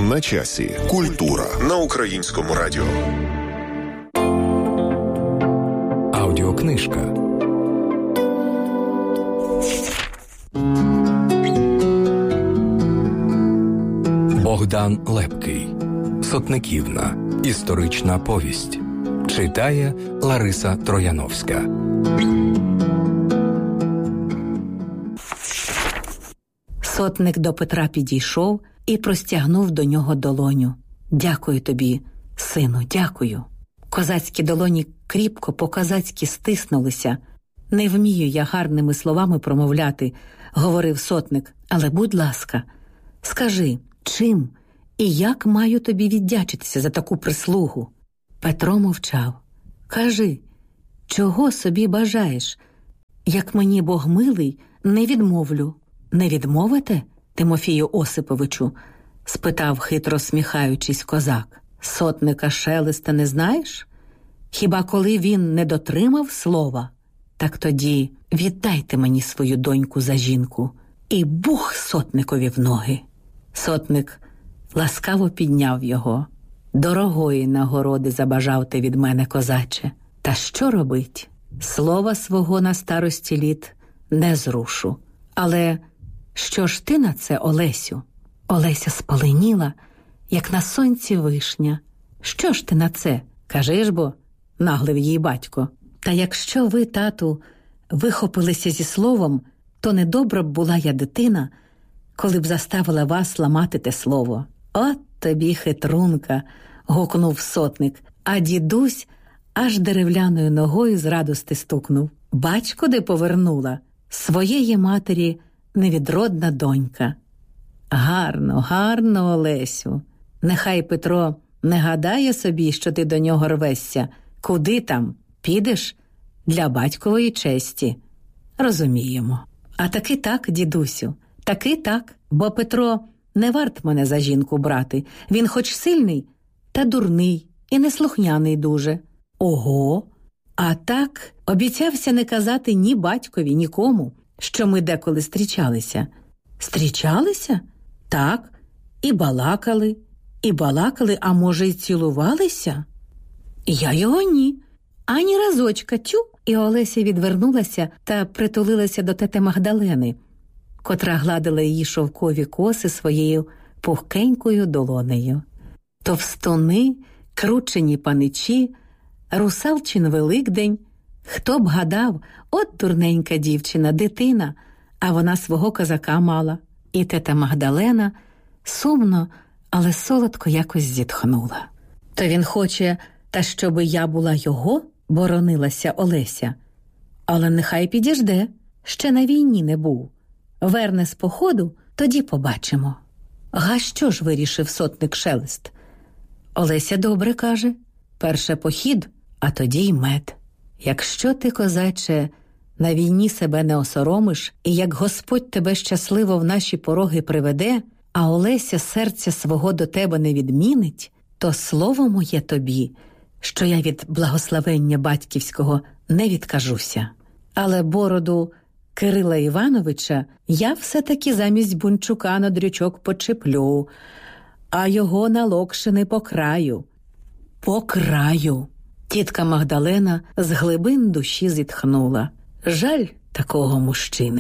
На часі. Культура на Українському радіо. Аудіокнижка. Богдан Лепкий. Сотниківна. Історична повість. Читає Лариса Трояновська. Сотник до Петра підійшов і простягнув до нього долоню. «Дякую тобі, сину, дякую». Козацькі долоні кріпко по-козацьки стиснулися. «Не вмію я гарними словами промовляти», – говорив сотник. «Але, будь ласка, скажи, чим і як маю тобі віддячитися за таку прислугу?» Петро мовчав. «Кажи, чого собі бажаєш? Як мені Бог милий, не відмовлю». «Не відмовите, Тимофію Осиповичу?» – спитав, хитро сміхаючись, козак. «Сотника Шелеста не знаєш? Хіба коли він не дотримав слова? Так тоді віддайте мені свою доньку за жінку». І бух сотникові в ноги. Сотник ласкаво підняв його. «Дорогої нагороди забажав ти від мене, козаче. Та що робить? Слова свого на старості літ не зрушу. Але що ж ти на це, Олесю?» Олеся спаленіла, як на сонці вишня. «Що ж ти на це? Кажи ж бо», – наглив їй батько. «Та якщо ви, тату, вихопилися зі словом, то недобра б була я дитина, коли б заставила вас ламати те слово». «От тобі хитрунка», – гукнув сотник, а дідусь аж деревляною ногою з радости стукнув. «Бач, куди повернула? Своєї матері невідродна донька». «Гарно, гарно, Олесю. Нехай Петро не гадає собі, що ти до нього рвешся. Куди там? Підеш? Для батькової честі. Розуміємо. А таки так, дідусю, таки так, бо Петро не варт мене за жінку брати. Він хоч сильний, та дурний і неслухняний дуже». «Ого! А так обіцявся не казати ні батькові, нікому, що ми деколи зустрічалися». «Зустрічалися? Так, і балакали, а може й цілувалися?» «Я його ні, ані разочка, тю». І Олеся відвернулася та притулилася до тети Магдалени, котра гладила її шовкові коси своєю пухкенькою долонею. Товстуни, кручені паничі, русалчин Великдень. Хто б гадав, от дурненька дівчина, дитина, а вона свого козака мала. І тета Магдалена сумно, але солодко якось зітхнула. «То він хоче, та щоби я була його?» – боронилася Олеся. «Але нехай підіжде, ще на війні не був. Верне з походу, тоді побачимо». «Га що ж вирішив сотник Шелест?» Олеся добре каже. «Перше похід, а тоді й мед. Якщо ти, козаче, на війні себе не осоромиш, і як Господь тебе щасливо в наші пороги приведе, а Олеся серця свого до тебе не відмінить, то слово моє тобі, що я від благословення батьківського не відкажуся. Але бороду Кирила Івановича я все-таки замість Бунчука на дрючок почеплю, а його на локшини покраю». «Покраю». Тітка Магдалена з глибин душі зітхнула. Жаль такого мужчини.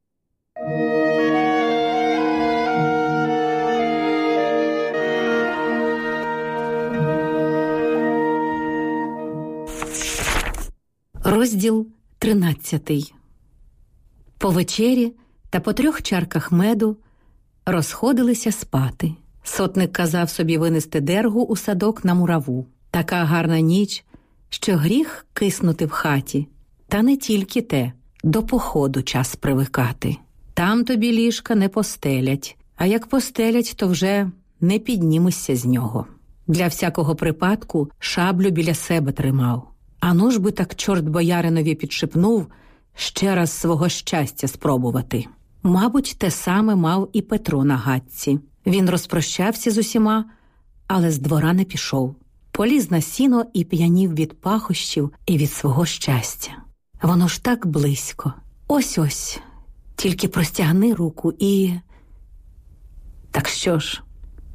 Розділ 13. По вечері та по 3 чарках меду розходилися спати. Сотник казав собі винести дергу у садок на мураву. Така гарна ніч, що гріх киснути в хаті. Та не тільки те, до походу час привикати. Там тобі ліжка не постелять, а як постелять, то вже не піднімешся з нього. Для всякого припадку шаблю біля себе тримав. А ну ж би так чорт бояринові підшипнув ще раз свого щастя спробувати. Мабуть, те саме мав і Петро на гадці. Він розпрощався з усіма, але з двора не пішов. Поліз на сіно і п'янів від пахощів і від свого щастя. Воно ж так близько. Ось-ось. Тільки простягни руку і... Так що ж,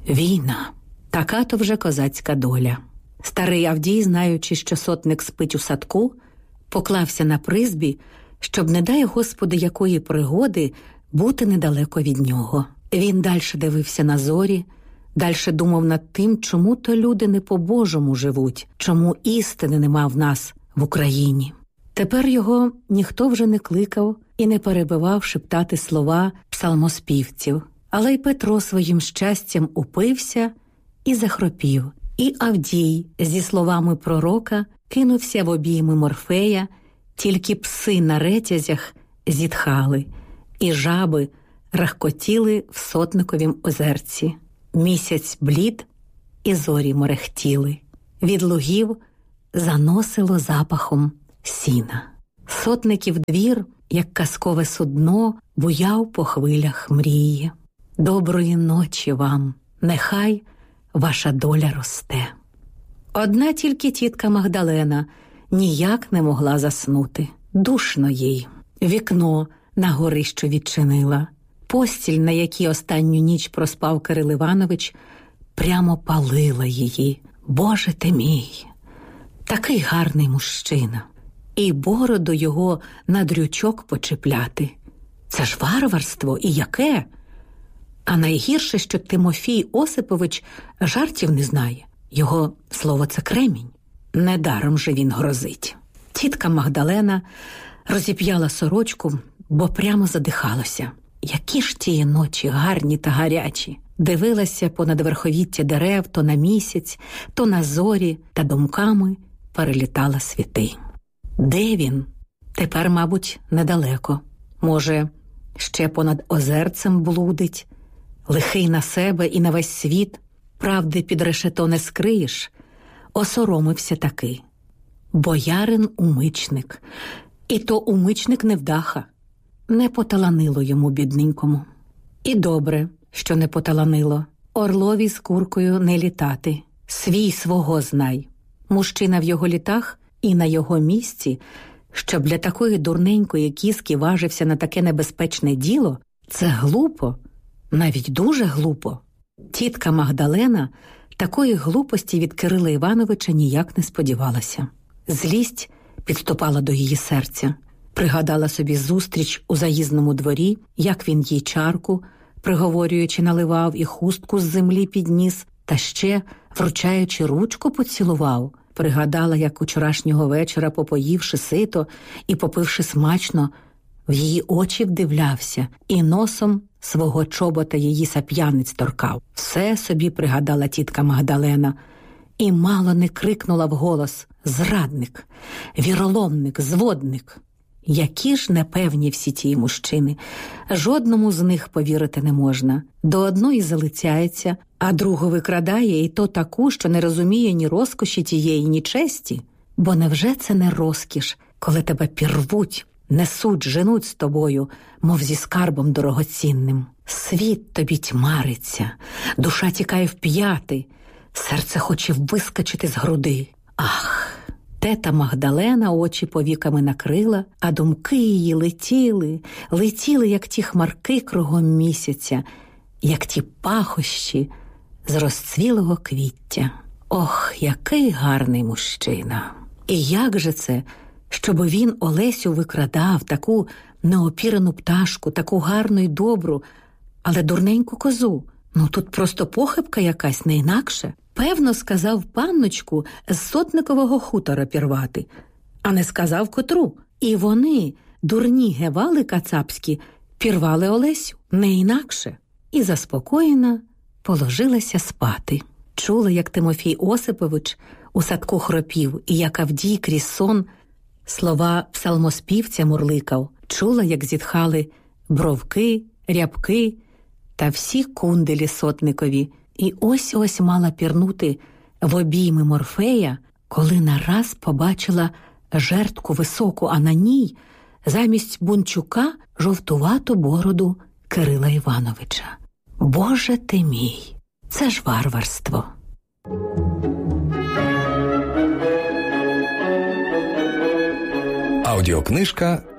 Війна. Така-то вже козацька доля. Старий Авдій, знаючи, що сотник спить у садку, поклався на призбі, щоб, не дай Господи, якої пригоди, бути недалеко від нього. Він дальше дивився на зорі, дальше думав над тим, чому то люди не по-божому живуть, чому істини нема в нас в Україні. Тепер його ніхто вже не кликав і не перебивав шептати слова псалмоспівців. Але й Петро своїм щастям упився і захропів. І Авдій зі словами пророка кинувся в обійми Морфея, тільки пси на ретязях зітхали, і жаби рахкотіли в сотниковім озерці. Місяць блід, і зорі мерехтіли. Від лугів заносило запахом сіна. Сотників двір, як казкове судно, буяв по хвилях мрії. Доброї ночі вам, нехай ваша доля росте. Одна тільки тітка Магдалена ніяк не могла заснути. Душно їй. Вікно на горищу відчинила. Постіль, на якій останню ніч проспав Кирил Іванович, прямо палила її. Боже ти мій! Такий гарний мужчина. І бороду його на дрючок почепляти. Це ж варварство, і яке! А найгірше, що Тимофій Осипович жартів не знає. Його слово – це кремінь. Недаром же він грозить. Тітка Магдалена розіп'яла сорочку, бо прямо задихалася. Які ж тієї ночі гарні та гарячі. Дивилася понад верховіття дерев то на місяць, то на зорі, та думками перелітала світи. Де він? Тепер, мабуть, недалеко. Може, ще понад озерцем блудить? Лихий на себе і на весь світ, правди під решето не скриєш, осоромився таки. Боярин-умичник. І то умичник невдаха. Не поталанило йому, бідненькому. І добре, що не поталанило. Орлові з куркою не літати. Свій свого знай. Мужчина в його літах і на його місці, щоб для такої дурненької кіски важився на таке небезпечне діло, це глупо. Навіть дуже глупо. Тітка Магдалена такої глупості від Кирила Івановича ніяк не сподівалася. Злість підступала до її серця. Пригадала собі зустріч у заїзному дворі, як він їй чарку, приговорюючи, наливав і хустку з землі підніс, та ще, вручаючи ручку, поцілував. Пригадала, як учорашнього вечора, попоївши сито і попивши смачно, в її очі вдивлявся і носом свого чобота її сап'янець торкав. Все собі пригадала тітка Магдалена і мало не крикнула вголос: «Зрадник! Віроломник! Зводник!» Які ж непевні всі ті мужчини. Жодному з них повірити не можна. До одної залицяється, а другу викрадає, і то таку, що не розуміє ні розкоші тієї, ні честі. Бо невже це не розкіш, коли тебе пірвуть, несуть, женуть з тобою, мов зі скарбом дорогоцінним? Світ тобі тьмариться, душа тікає в п'яти, серце хоче вискочити з груди. Ах! Тета Магдалена очі повіками накрила, а думки її летіли, як ті хмарки кругом місяця, як ті пахощі з розцвілого квіття. Ох, який гарний мужчина! І як же це, щоб він Олесю викрадав, таку неопірену пташку, таку гарну й добру, але дурненьку козу? Ну, тут просто похибка якась, не інакше. Певно, сказав панночку з сотникового хутора пірвати, а не сказав котру. І вони, дурні гевали кацапські, пірвали Олесю, не інакше. І заспокоєна положилася спати. Чула, як Тимофій Осипович у садку хропів, і як Авдій крізь сон слова псалмоспівця мурликав. Чула, як зітхали бровки, рябки та всі кунделі сотникові. І ось-ось мала пірнути в обійми Морфея, коли нараз побачила жертку високу, а на ній замість бунчука жовтувату бороду Кирила Івановича. Боже ти мій, це ж варварство. Аудіокнижка